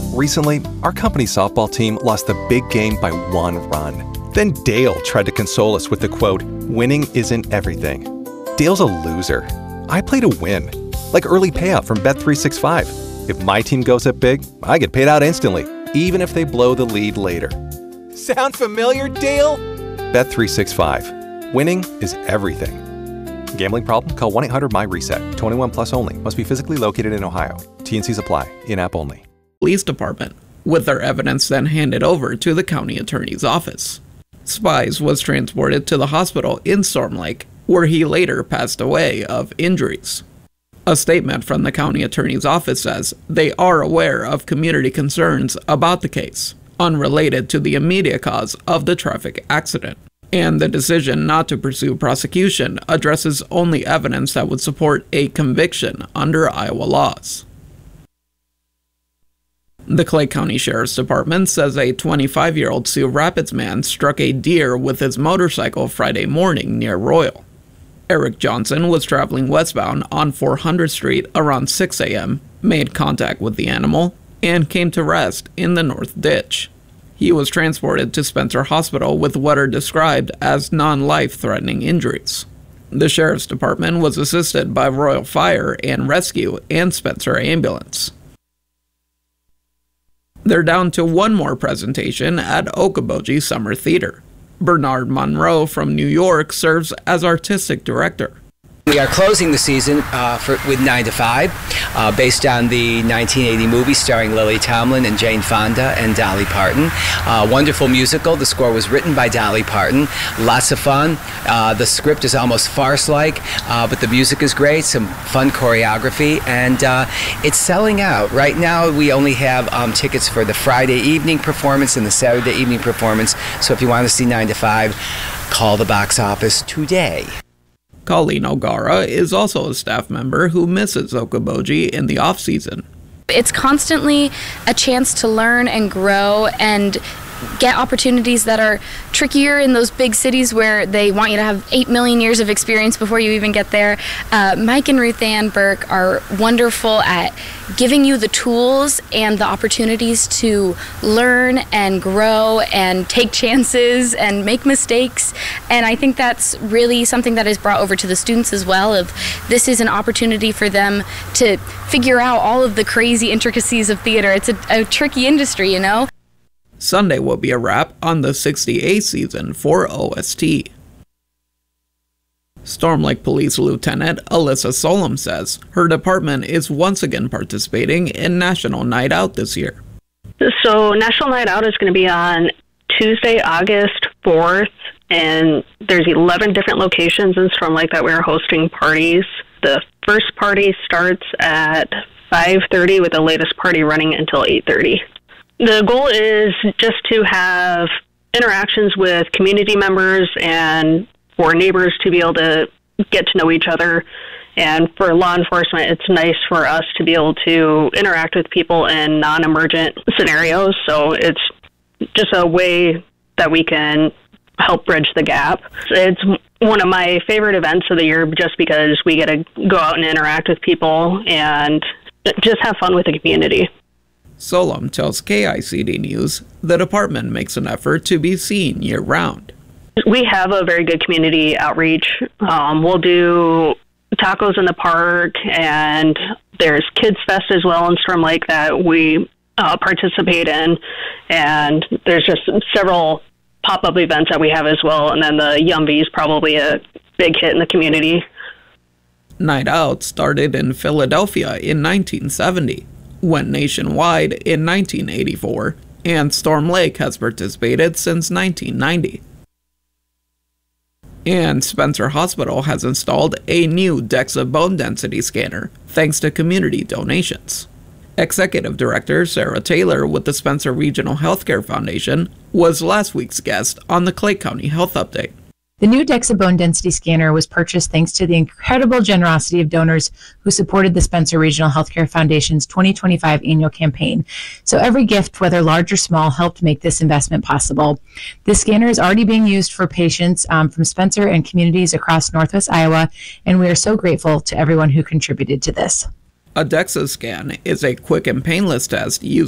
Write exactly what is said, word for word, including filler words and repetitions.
Recently, our company's softball team lost the big game by one run. Then Dale tried to console us with the quote, "Winning isn't everything." Dale's a loser. I play to win. Like early payout from Bet three sixty-five. If my team goes up big, I get paid out instantly, even if they blow the lead later. Sound familiar, Dale? Bet three sixty-five. Winning is everything. Gambling problem? Call one eight hundred M Y reset. twenty-one plus only. Must be physically located in Ohio. T and Cs apply. In-app only. Police department, with their evidence then handed over to the county attorney's office. Spies was transported to the hospital in Storm Lake, where he later passed away of injuries. A statement from the county attorney's office says they are aware of community concerns about the case, unrelated to the immediate cause of the traffic accident, and the decision not to pursue prosecution addresses only evidence that would support a conviction under Iowa laws. The Clay County Sheriff's Department says a twenty-five-year-old Sioux Rapids man struck a deer with his motorcycle Friday morning near Royal. Eric Johnson was traveling westbound on four hundredth Street around six a m, made contact with the animal, and came to rest in the north ditch. He was transported to Spencer Hospital with what are described as non-life-threatening injuries. The Sheriff's Department was assisted by Royal Fire and Rescue and Spencer Ambulance. They're down to one more presentation at Okoboji Summer Theater. Bernard Monroe from New York serves as artistic director. We are closing the season uh, for, with nine to five, uh, based on the nineteen eighty movie starring Lily Tomlin and Jane Fonda and Dolly Parton. Uh, wonderful musical. The score was written by Dolly Parton. Lots of fun. Uh, the script is almost farce-like, uh, but the music is great. Some fun choreography, and uh, it's selling out. Right now, we only have um, tickets for the Friday evening performance and the Saturday evening performance. So if you want to see nine to five, call the box office today. Colleen O'Gara is also a staff member who misses Okoboji in the off-season. It's constantly a chance to learn and grow and get opportunities that are trickier in those big cities where they want you to have eight million years of experience before you even get there. Uh, Mike and Ruth Ann Burke are wonderful at giving you the tools and the opportunities to learn and grow and take chances and make mistakes. And I think that's really something that is brought over to the students as well. Of this is an opportunity for them to figure out all of the crazy intricacies of theater. It's a, a tricky industry, you know? Sunday will be a wrap on the sixty-eighth season for O S T. Storm Lake Police Lieutenant Alyssa Solom says her department is once again participating in National Night Out this year. So National Night Out is going to be on Tuesday, August fourth, and there's eleven different locations in Storm Lake that we're hosting parties. The first party starts at five thirty with the latest party running until eight thirty. The goal is just to have interactions with community members and for neighbors to be able to get to know each other. And for law enforcement, it's nice for us to be able to interact with people in non-emergent scenarios. So it's just a way that we can help bridge the gap. It's one of my favorite events of the year just because we get to go out and interact with people and just have fun with the community. Solom tells K I C D News the department makes an effort to be seen year-round. We have a very good community outreach. Um, we'll do tacos in the park, and there's Kids Fest as well in Storm Lake that we uh, participate in, and there's just several pop-up events that we have as well, and then the Yumby is probably a big hit in the community. Night Out started in Philadelphia in nineteen seventy. Went nationwide in nineteen eighty-four, and Storm Lake has participated since nineteen ninety. And Spencer Hospital has installed a new DEXA bone density scanner, thanks to community donations. Executive Director Sarah Taylor with the Spencer Regional Healthcare Foundation was last week's guest on the Clay County Health Update. The new DEXA bone density scanner was purchased thanks to the incredible generosity of donors who supported the Spencer Regional Healthcare Foundation's twenty twenty-five annual campaign. So every gift, whether large or small, helped make this investment possible. This scanner is already being used for patients um, from Spencer and communities across Northwest Iowa, and we are so grateful to everyone who contributed to this. A DEXA scan is a quick and painless test used